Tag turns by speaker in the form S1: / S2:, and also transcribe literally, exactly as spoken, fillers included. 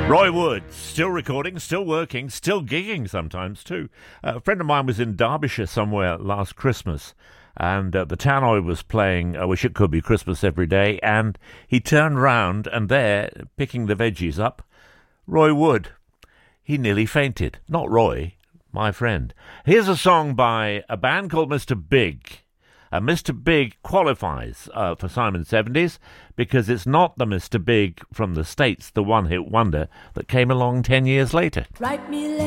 S1: Roy Wood, still recording, still working, still gigging sometimes too. Uh, a friend of mine was in Derbyshire somewhere last Christmas, and uh, the tannoy was playing I Wish It Could Be Christmas Every Day, and he turned round, and there, picking the veggies up, Roy Wood. He nearly fainted. Not Roy, my friend. Here's a song by a band called Mister Big. And Mister Big qualifies uh, for Simon seventies because it's not the Mister Big from the States, the one-hit wonder that came along ten years later.
S2: Write me